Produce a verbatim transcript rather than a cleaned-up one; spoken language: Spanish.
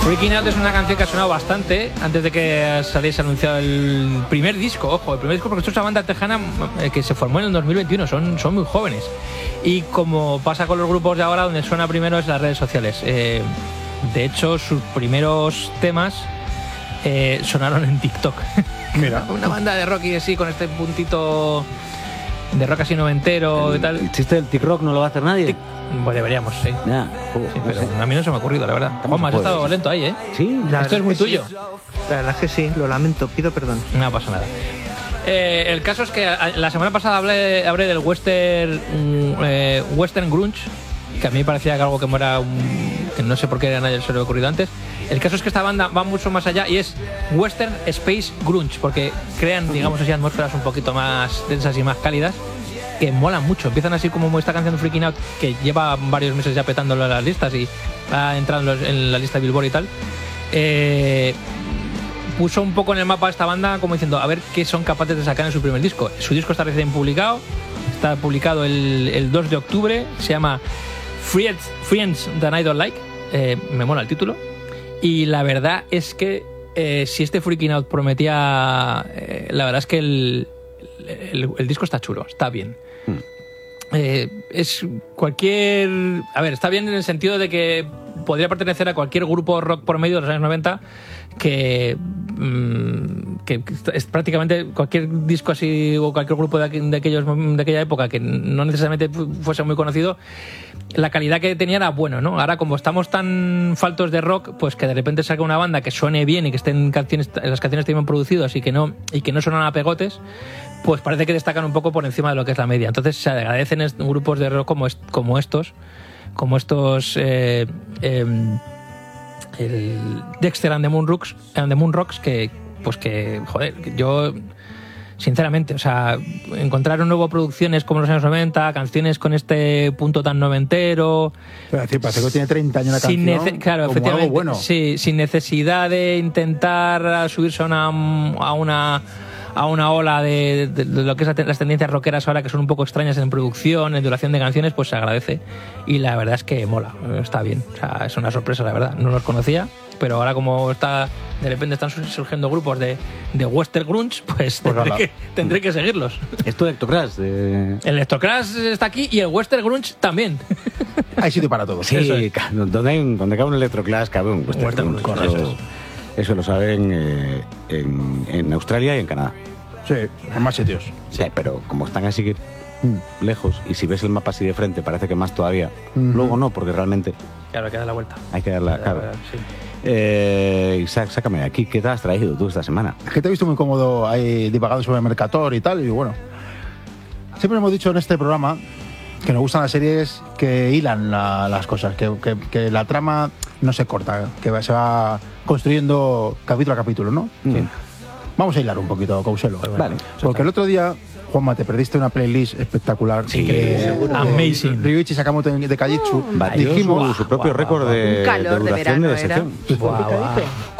Freaking Out es una canción que ha sonado bastante antes de que saliese anunciado el primer disco. Ojo, el primer disco, porque esto es una banda tejana que se formó en el dos mil veintiuno, son, son muy jóvenes. Y como pasa con los grupos de ahora, donde suena primero es las redes sociales. Eh, de hecho, sus primeros temas eh, sonaron en TikTok. Mira. Una banda de rock y así, con este puntito de rock así noventero el, y tal. El chiste del TikTok no lo va a hacer nadie. Tic, pues deberíamos, sí. Ya, sí, pero a mí no se me ha ocurrido, la verdad. Juanma, has estado lento ahí, ¿eh? Sí, esto es muy tuyo. Sí. La verdad es que sí, lo lamento, pido perdón. No pasa nada. Eh, el caso es que la semana pasada hablé, hablé del western, eh, western grunge, que a mí me parecía que algo que, era un, que no sé por qué a nadie se le había ocurrido antes. El caso es que esta banda va mucho más allá y es western space grunge, porque crean, digamos así, atmósferas un poquito más densas y más cálidas, que molan mucho. Empiezan así como esta canción de Freaking Out, que lleva varios meses ya petándolo en las listas y va entrando en la lista de Billboard y tal. Eh, puso un poco en el mapa esta banda como diciendo a ver qué son capaces de sacar en su primer disco. Su disco está recién publicado, está publicado el, el dos de octubre, se llama Friends, Friends That I Don't Like. Eh, me mola el título. Y la verdad es que eh, si este Freaking Out prometía, eh, la verdad es que el, el, el disco está chulo, está bien. Hmm. Eh, es cualquier... A ver, está bien en el sentido de que podría pertenecer a cualquier grupo rock por medio de los años noventa que, mmm, que es prácticamente cualquier disco así o cualquier grupo de, de, aquellos, de aquella época que no necesariamente fuese muy conocido, la calidad que tenía era bueno, ¿no? Ahora como estamos tan faltos de rock, pues que de repente saque una banda que suene bien y que estén canciones, las canciones estén bien producidas y que no, y que no suenan a pegotes, pues parece que destacan un poco por encima de lo que es la media. Entonces se agradecen grupos de rock como, est como estos, como estos eh, eh, el Dexter and the Moon Rocks, and the Moon Rocks, que pues que joder, yo sinceramente, o sea, encontrar un nuevo producciones como los años noventa, canciones con este punto tan noventero, pero decir, parece que tiene treinta años la sin canción, claro, como efectivamente, algo bueno. Sí, sin necesidad de intentar subirse a una a una a una ola de, de, de lo que es las tendencias rockeras ahora, que son un poco extrañas en producción, en duración de canciones, pues se agradece. Y la verdad es que mola, está bien. O sea, es una sorpresa, la verdad. No los conocía, pero ahora como está de repente están surgiendo grupos de, de western grunge, pues, pues tendré, que, tendré que seguirlos. Esto de Electroclash. De... El Electroclash está aquí y el western grunge también. Hay sitio para todos. Sí, es. donde, hay, donde cabe un Electroclash, cabe un western, western grunge. Eso, eso. Eso lo saben eh, en, en Australia y en Canadá. Sí, en más sitios. Sí, pero como están así que mm. lejos, y si ves el mapa así de frente, parece que más todavía. Mm-hmm. Luego no, porque realmente... Claro, hay que dar la vuelta. Hay que dar la cara. Sí. Eh, Isaac, sácame de aquí. ¿Qué te has traído tú esta semana? Es que te he visto muy cómodo ahí divagando sobre Mercator y tal, y bueno... Siempre hemos dicho en este programa que nos gustan las series que hilan la, las cosas, que, que, que la trama no se corta, que se va construyendo capítulo a capítulo, ¿no? Sí. Vamos a hilar un poquito, Couselo. Vale. Porque el otro día, Juanma, te perdiste una playlist espectacular. Sí, que, amazing. Ryuichi Sakamoto de Kajitsu. Batió dijimos su propio récord de, un calor de duración de, verano, de sección. Era. Wow, wow.